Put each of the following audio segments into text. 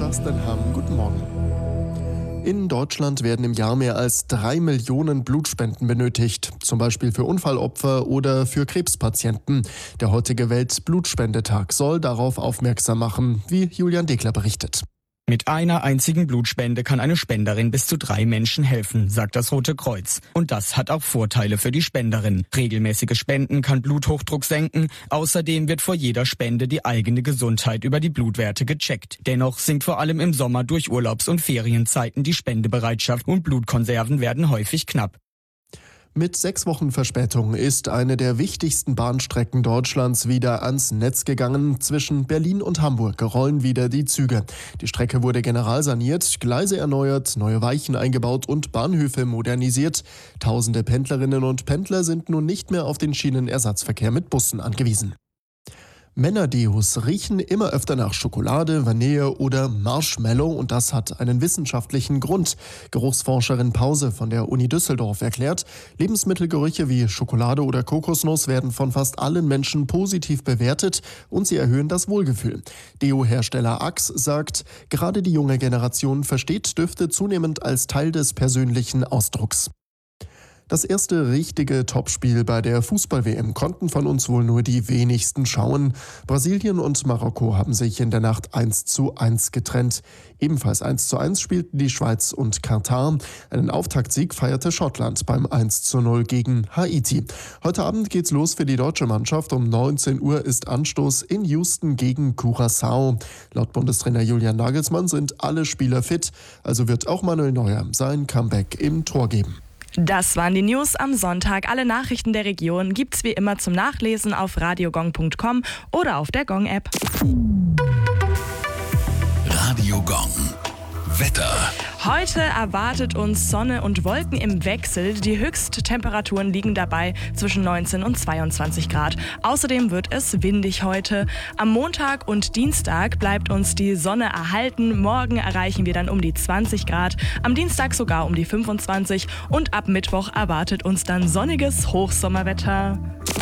Justin Hamm, guten Morgen. In Deutschland werden im Jahr mehr als 3 Millionen Blutspenden benötigt, zum Beispiel für Unfallopfer oder für Krebspatienten. Der heutige Weltblutspendetag soll darauf aufmerksam machen, wie Julian Degler berichtet. Mit einer einzigen Blutspende kann eine Spenderin bis zu 3 Menschen helfen, sagt das Rote Kreuz. Und das hat auch Vorteile für die Spenderin. Regelmäßiges Spenden kann Bluthochdruck senken. Außerdem wird vor jeder Spende die eigene Gesundheit über die Blutwerte gecheckt. Dennoch sinkt vor allem im Sommer durch Urlaubs- und Ferienzeiten die Spendebereitschaft und Blutkonserven werden häufig knapp. Mit 6 Wochen Verspätung ist eine der wichtigsten Bahnstrecken Deutschlands wieder ans Netz gegangen. Zwischen Berlin und Hamburg rollen wieder die Züge. Die Strecke wurde generalsaniert, Gleise erneuert, neue Weichen eingebaut und Bahnhöfe modernisiert. Tausende Pendlerinnen und Pendler sind nun nicht mehr auf den Schienenersatzverkehr mit Bussen angewiesen. Männerdeos riechen immer öfter nach Schokolade, Vanille oder Marshmallow und das hat einen wissenschaftlichen Grund. Geruchsforscherin Pause von der Uni Düsseldorf erklärt, Lebensmittelgerüche wie Schokolade oder Kokosnuss werden von fast allen Menschen positiv bewertet und sie erhöhen das Wohlgefühl. Deo-Hersteller Axe sagt, gerade die junge Generation versteht Düfte zunehmend als Teil des persönlichen Ausdrucks. Das erste richtige Topspiel bei der Fußball-WM konnten von uns wohl nur die wenigsten schauen. Brasilien und Marokko haben sich in der Nacht 1:1 getrennt. Ebenfalls 1:1 spielten die Schweiz und Katar. Einen Auftaktsieg feierte Schottland beim 1:0 gegen Haiti. Heute Abend geht's los für die deutsche Mannschaft. Um 19 Uhr ist Anstoß in Houston gegen Curaçao. Laut Bundestrainer Julian Nagelsmann sind alle Spieler fit. Also wird auch Manuel Neuer sein Comeback im Tor geben. Das waren die News am Sonntag. Alle Nachrichten der Region gibt's wie immer zum Nachlesen auf radiogong.com oder auf der Gong-App. Radio Gong. Wetter. Heute erwartet uns Sonne und Wolken im Wechsel. Die Höchsttemperaturen liegen dabei zwischen 19 und 22 Grad. Außerdem wird es windig heute. Am Montag und Dienstag bleibt uns die Sonne erhalten. Morgen erreichen wir dann um die 20 Grad. Am Dienstag sogar um die 25. Und ab Mittwoch erwartet uns dann sonniges Hochsommerwetter.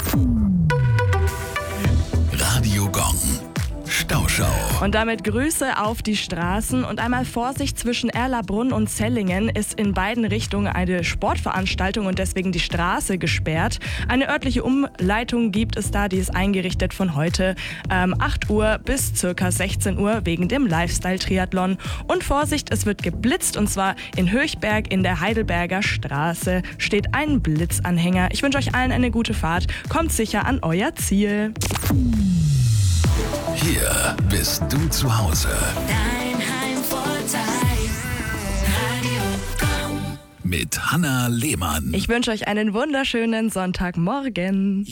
Radio Gong. Stauschau. Und damit Grüße auf die Straßen und einmal Vorsicht zwischen Erlabrunn und Zellingen ist in beiden Richtungen eine Sportveranstaltung und deswegen die Straße gesperrt. Eine örtliche Umleitung gibt es da, die ist eingerichtet von heute 8 Uhr bis ca. 16 Uhr wegen dem Lifestyle-Triathlon. Und Vorsicht, es wird geblitzt und zwar in Höchberg in der Heidelberger Straße steht ein Blitzanhänger. Ich wünsche euch allen eine gute Fahrt. Kommt sicher an euer Ziel. Hier bist du zu Hause. Dein Heimvorteil. Radio Gong. Mit Hanna Lehmann. Ich wünsche euch einen wunderschönen Sonntagmorgen.